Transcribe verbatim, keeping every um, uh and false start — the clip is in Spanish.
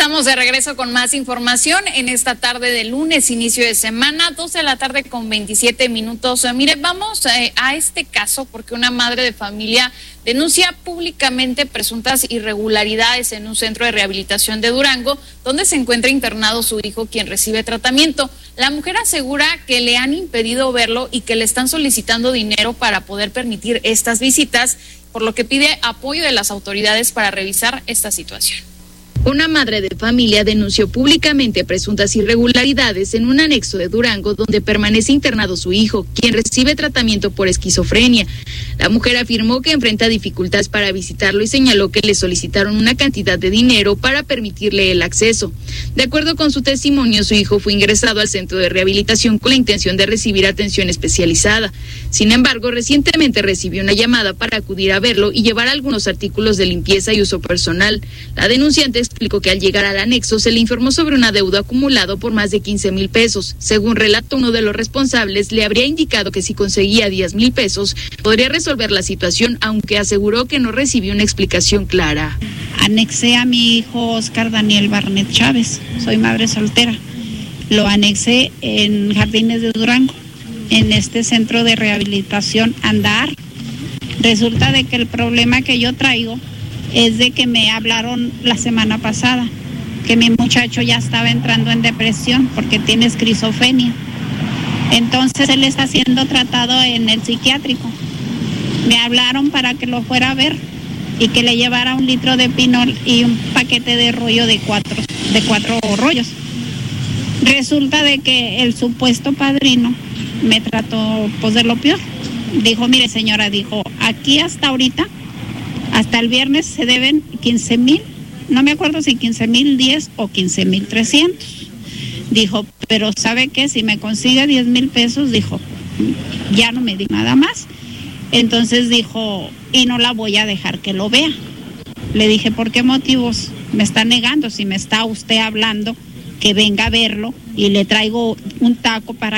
Estamos de regreso con más información en esta tarde de lunes, inicio de semana, doce de la tarde con veintisiete minutos. Mire, vamos eh, a este caso porque una madre de familia denuncia públicamente presuntas irregularidades en un centro de rehabilitación de Durango, donde se encuentra internado su hijo, quien recibe tratamiento. La mujer asegura que le han impedido verlo y que le están solicitando dinero para poder permitir estas visitas, por lo que pide apoyo de las autoridades para revisar esta situación. Una madre de familia denunció públicamente presuntas irregularidades en un anexo de Durango donde permanece internado su hijo, quien recibe tratamiento por esquizofrenia. La mujer afirmó que enfrenta dificultades para visitarlo y señaló que le solicitaron una cantidad de dinero para permitirle el acceso. De acuerdo con su testimonio, su hijo fue ingresado al centro de rehabilitación con la intención de recibir atención especializada. Sin embargo, recientemente recibió una llamada para acudir a verlo y llevar algunos artículos de limpieza y uso personal. La denunciante explicó que al llegar al anexo se le informó sobre una deuda acumulado por más de quince mil pesos. Según relató uno de los responsables, le habría indicado que si conseguía diez mil pesos podría resolver la situación, aunque aseguró que no recibió una explicación clara. Anexé a mi hijo Oscar Daniel Barnet Chávez, soy madre soltera. Lo anexé en Jardines de Durango, en este centro de rehabilitación Andar. Resulta de que el problema que yo traigo es de que me hablaron la semana pasada que mi muchacho ya estaba entrando en depresión porque tiene esquizofrenia. Entonces él está siendo tratado en el psiquiátrico. Me hablaron para que lo fuera a ver y que le llevara un litro de pinol y un paquete de rollo de cuatro, de cuatro rollos. Resulta de que el supuesto padrino me trató pues de lo peor. Dijo, mire señora, dijo, aquí hasta ahorita, hasta el viernes se deben quince mil, no me acuerdo si quince mil diez o quince mil trescientos. Dijo, pero ¿sabe qué? Si me consigue diez mil pesos, dijo, ya no me di nada más. Entonces dijo, y no la voy a dejar que lo vea. Le dije, ¿por qué motivos me está negando? Si me está usted hablando que venga a verlo y le traigo un taco para